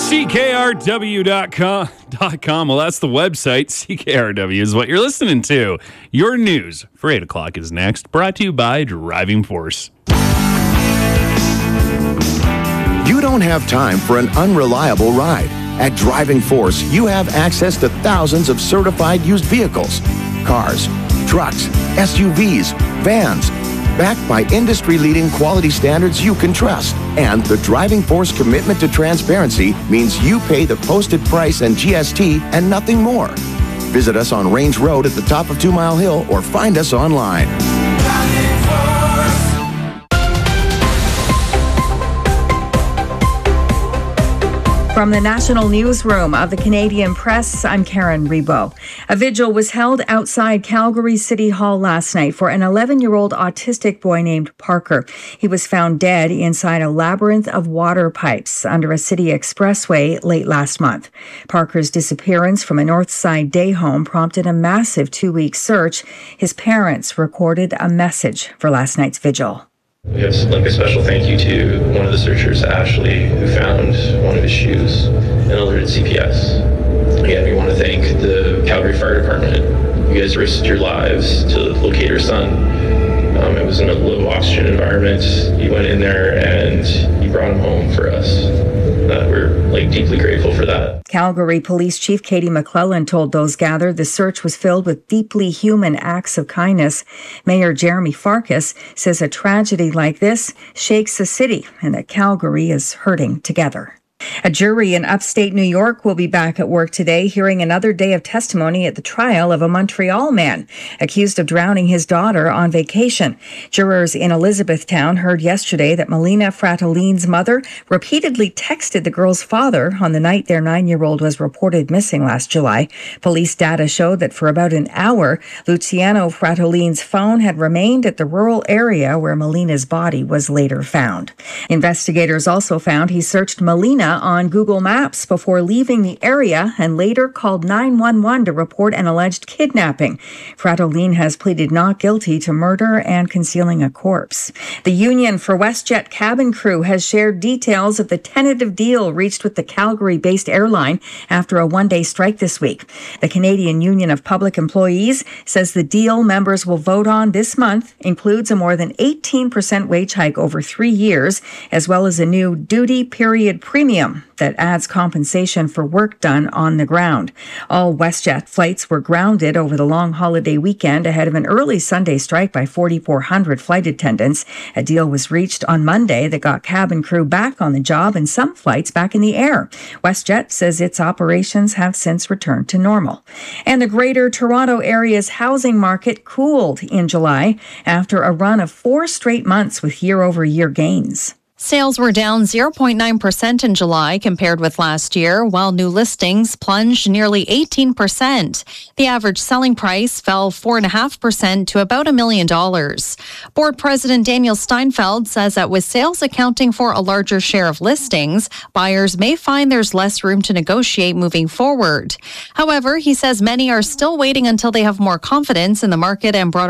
CKRW.com. Well, that's the website. CKRW is what you're listening to. Your news for 8 o'clock is next. Brought to you by Driving Force. You don't have time for an unreliable ride. At Driving Force, you have access to thousands of certified used vehicles, cars, trucks, SUVs, vans, backed by industry-leading quality standards you can trust. And the Driving Force commitment to transparency means you pay the posted price and GST and nothing more. Visit us on Range Road at the top of 2 Mile Hill or find us online. From the National Newsroom of the Canadian Press, I'm Karen Rebo. A vigil was held outside Calgary City Hall last night for an 11-year-old autistic boy named Parker. He was found dead inside a labyrinth of water pipes under a city expressway late last month. Parker's disappearance from a Northside day home prompted a massive 2-week search. His parents recorded a message for last night's vigil. We have a special thank you to one of the searchers, Ashley, who found one of his shoes and alerted CPS. Again, we want to thank the Calgary Fire Department. You guys risked your lives to locate your son. It was in a low oxygen environment. You went in there and you brought him home for us. We're deeply grateful for that. Calgary Police Chief Katie McClellan told those gathered the search was filled with deeply human acts of kindness. Mayor Jeremy Farkas says a tragedy like this shakes the city and that Calgary is hurting together. A jury in upstate New York will be back at work today, hearing another day of testimony at the trial of a Montreal man accused of drowning his daughter on vacation. Jurors in Elizabethtown heard yesterday that Melina Fratoline's mother repeatedly texted the girl's father on the night their 9-year-old was reported missing last July. Police data showed that for about an hour, Luciano Fratoline's phone had remained at the rural area where Melina's body was later found. Investigators also found he searched Melina on Google Maps before leaving the area and later called 911 to report an alleged kidnapping. Fratoline has pleaded not guilty to murder and concealing a corpse. The Union for WestJet cabin crew has shared details of the tentative deal reached with the Calgary-based airline after a one-day strike this week. The Canadian Union of Public Employees says the deal members will vote on this month includes a more than 18% wage hike over 3 years, as well as a new duty period premium that adds compensation for work done on the ground. All WestJet flights were grounded over the long holiday weekend ahead of an early Sunday strike by 4,400 flight attendants. A deal was reached on Monday that got cabin crew back on the job and some flights back in the air. WestJet says its operations have since returned to normal. And the Greater Toronto Area's housing market cooled in July after a run of 4 straight months with year-over-year gains. Sales were down 0.9% in July compared with last year, while new listings plunged nearly 18%. The average selling price fell 4.5% to about $1 million. Board President Daniel Steinfeld says that with sales accounting for a larger share of listings, buyers may find there's less room to negotiate moving forward. However, he says many are still waiting until they have more confidence in the market and broader